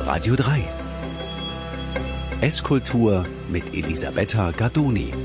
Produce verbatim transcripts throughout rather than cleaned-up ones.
Radio drei. Esskultur mit Elisabetta Gardoni.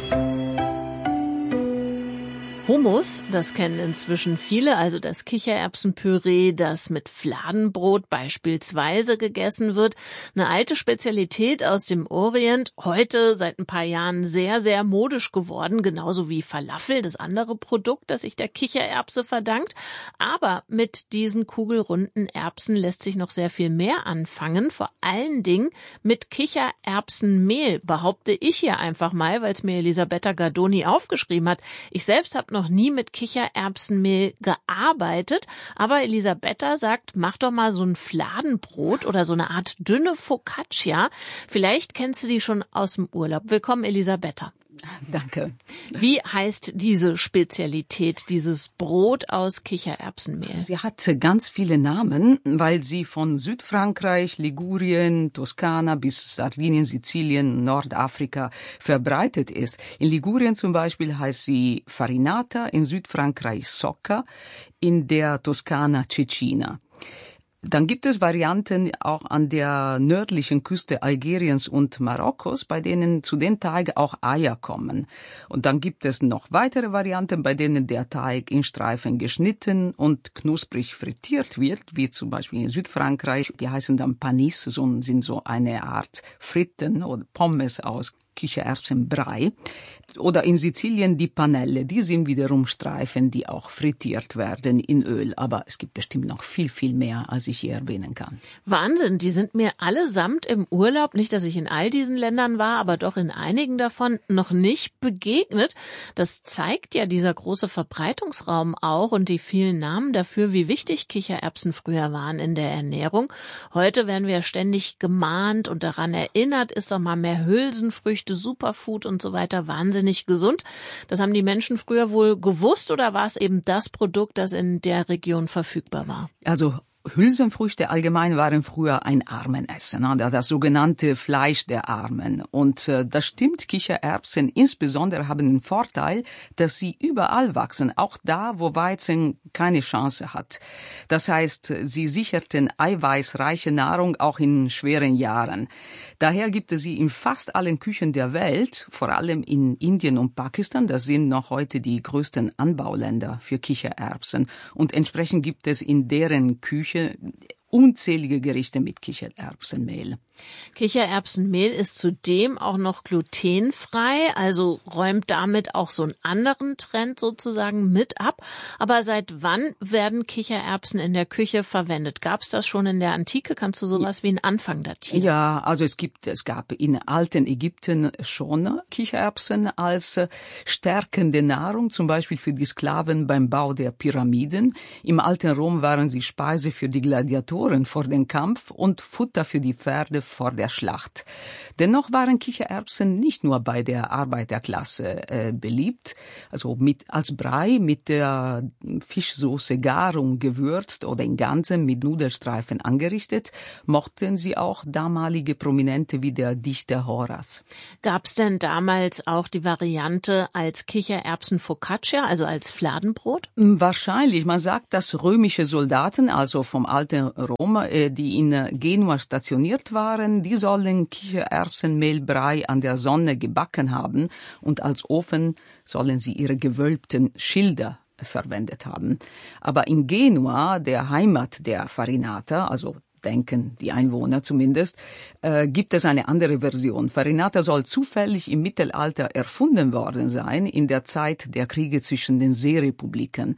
Hummus, das kennen inzwischen viele, also das Kichererbsenpüree, das mit Fladenbrot beispielsweise gegessen wird. Eine alte Spezialität aus dem Orient, heute seit ein paar Jahren sehr, sehr modisch geworden, genauso wie Falafel, das andere Produkt, das sich der Kichererbse verdankt. Aber mit diesen kugelrunden Erbsen lässt sich noch sehr viel mehr anfangen, vor allen Dingen mit Kichererbsenmehl, behaupte ich hier einfach mal, weil es mir Elisabetta Gardoni aufgeschrieben hat. Ich selbst habe noch nie mit Kichererbsenmehl gearbeitet, aber Elisabetta sagt, mach doch mal so ein Fladenbrot oder so eine Art dünne Focaccia. Vielleicht kennst du die schon aus dem Urlaub. Willkommen, Elisabetta. Danke. Wie heißt diese Spezialität, dieses Brot aus Kichererbsenmehl? Sie hat ganz viele Namen, weil sie von Südfrankreich, Ligurien, Toskana bis Sardinien, Sizilien, Nordafrika verbreitet ist. In Ligurien zum Beispiel heißt sie Farinata, in Südfrankreich Socca, in der Toskana Cecina. Dann gibt es Varianten auch an der nördlichen Küste Algeriens und Marokkos, bei denen zu den Teig auch Eier kommen. Und dann gibt es noch weitere Varianten, bei denen der Teig in Streifen geschnitten und knusprig frittiert wird, wie zum Beispiel in Südfrankreich. Die heißen dann Panis, so, sind so eine Art Fritten oder Pommes aus Kichererbsenbrei. Oder in Sizilien die Panelle, die sind wiederum Streifen, die auch frittiert werden in Öl. Aber es gibt bestimmt noch viel, viel mehr, als ich hier erwähnen kann. Wahnsinn, die sind mir allesamt im Urlaub, nicht, dass ich in all diesen Ländern war, aber doch in einigen davon noch nicht begegnet. Das zeigt ja dieser große Verbreitungsraum auch und die vielen Namen dafür, wie wichtig Kichererbsen früher waren in der Ernährung. Heute werden wir ständig gemahnt und daran erinnert, ist doch mal mehr Hülsenfrüchte, Superfood und so weiter, wahnsinnig gesund. Das haben die Menschen früher wohl gewusst oder war es eben das Produkt, das in der Region verfügbar war? Also Hülsenfrüchte allgemein waren früher ein Armenessen, das sogenannte Fleisch der Armen. Und äh, das stimmt, Kichererbsen insbesondere haben den Vorteil, dass sie überall wachsen, auch da, wo Weizen keine Chance hat. Das heißt, sie sicherten eiweißreiche Nahrung auch in schweren Jahren. Daher gibt es sie in fast allen Küchen der Welt, vor allem in Indien und Pakistan. Das sind noch heute die größten Anbauländer für Kichererbsen. Und entsprechend gibt es in deren Küche unzählige Gerichte mit Kichererbsenmehl. Kichererbsenmehl ist zudem auch noch glutenfrei, also räumt damit auch so einen anderen Trend sozusagen mit ab. Aber seit wann werden Kichererbsen in der Küche verwendet? Gab es das schon in der Antike? Kannst du sowas wie einen Anfang datieren? Ja, also es gibt, es gab in alten Ägypten schon Kichererbsen als stärkende Nahrung, zum Beispiel für die Sklaven beim Bau der Pyramiden. Im alten Rom waren sie Speise für die Gladiatoren vor dem Kampf und Futter für die Pferde vor der Schlacht. Dennoch waren Kichererbsen nicht nur bei der Arbeiterklasse äh, beliebt, also mit als Brei mit der Fischsoße Garung gewürzt oder in Ganzen mit Nudelstreifen angerichtet, mochten sie auch damalige Prominente wie der Dichter Horaz. Gab es denn damals auch die Variante als Kichererbsen-Focaccia, also als Fladenbrot? Wahrscheinlich. Man sagt, dass römische Soldaten, also vom alten Rom, äh, die in Genua stationiert waren, die sollen Kichererbsenmehlbrei an der Sonne gebacken haben und als Ofen sollen sie ihre gewölbten Schilder verwendet haben. Aber in Genua, der Heimat der Farinata, also denken die Einwohner zumindest, äh, gibt es eine andere Version. Farinata soll zufällig im Mittelalter erfunden worden sein, in der Zeit der Kriege zwischen den Seerepubliken.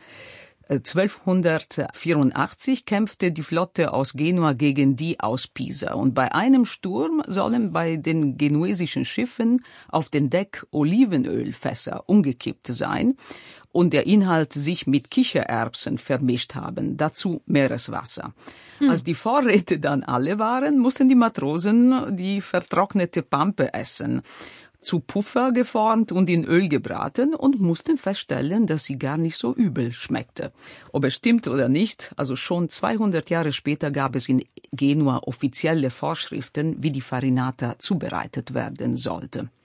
zwölfhundertvierundachtzig kämpfte die Flotte aus Genua gegen die aus Pisa. Und bei einem Sturm sollen bei den genuesischen Schiffen auf dem Deck Olivenölfässer umgekippt sein und der Inhalt sich mit Kichererbsen vermischt haben, dazu Meereswasser. Hm. Als die Vorräte dann alle waren, mussten die Matrosen die vertrocknete Pampe essen, zu Puffer geformt und in Öl gebraten und mussten feststellen, dass sie gar nicht so übel schmeckte. Ob es stimmt oder nicht, also schon zweihundert Jahre später gab es in Genua offizielle Vorschriften, wie die Farinata zubereitet werden sollte.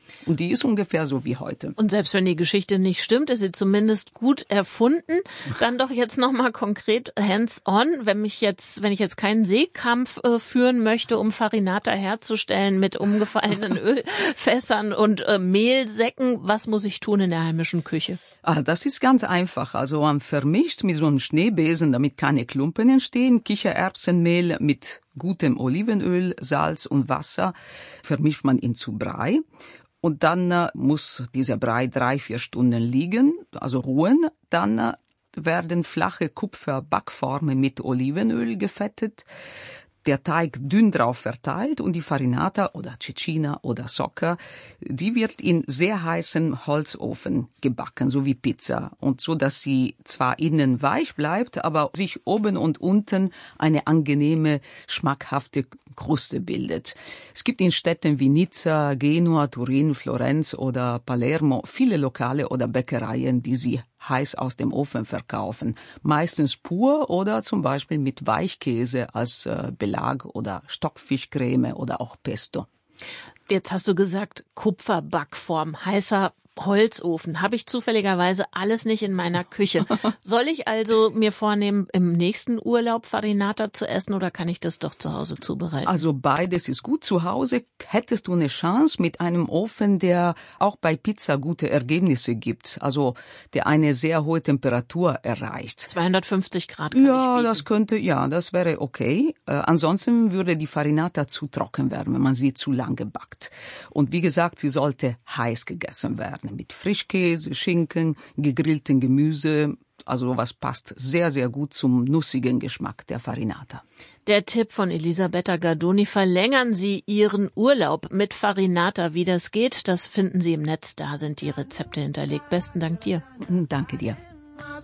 Und die ist ungefähr so wie heute. Und selbst wenn die Geschichte nicht stimmt, ist sie zumindest gut erfunden. Dann doch jetzt nochmal konkret hands-on, wenn mich jetzt, wenn ich jetzt keinen Seekampf äh, führen möchte, um Farinata herzustellen mit umgefallenen Ölfässern und äh, Mehlsäcken, was muss ich tun in der heimischen Küche? Ah, das ist ganz einfach. Also man vermischt mit so einem Schneebesen, damit keine Klumpen entstehen, Kichererbsenmehl mit gutem Olivenöl, Salz und Wasser, vermischt man ihn zu Brei. Und dann äh, muss dieser Brei drei, vier Stunden liegen, also ruhen. Dann äh, werden flache Kupferbackformen mit Olivenöl gefettet, der Teig dünn drauf verteilt und die Farinata oder Cecina oder Socca, die wird in sehr heißem Holzofen gebacken, so wie Pizza. Und so, dass sie zwar innen weich bleibt, aber sich oben und unten eine angenehme, schmackhafte Kruste bildet. Es gibt in Städten wie Nizza, Genua, Turin, Florenz oder Palermo viele Lokale oder Bäckereien, die sie heiß aus dem Ofen verkaufen. Meistens pur oder zum Beispiel mit Weichkäse als äh, Belag oder Stockfischcreme oder auch Pesto. Jetzt hast du gesagt, Kupferbackform, heißer Holzofen. Habe ich zufälligerweise alles nicht in meiner Küche. Soll ich also mir vornehmen, im nächsten Urlaub Farinata zu essen oder kann ich das doch zu Hause zubereiten? Also beides ist gut. Zu Hause hättest du eine Chance mit einem Ofen, der auch bei Pizza gute Ergebnisse gibt. Also der eine sehr hohe Temperatur erreicht. zweihundertfünfzig Grad kann Ja, ich bieten. das könnte, ja, das wäre okay. Äh, ansonsten würde die Farinata zu trocken werden, wenn man sie zu lange backt. Und wie gesagt, sie sollte heiß gegessen werden. Mit Frischkäse, Schinken, gegrillten Gemüse. Also was passt sehr, sehr gut zum nussigen Geschmack der Farinata. Der Tipp von Elisabetta Gardoni: Verlängern Sie Ihren Urlaub mit Farinata. Wie das geht, das finden Sie im Netz. Da sind die Rezepte hinterlegt. Besten Dank dir. Danke dir.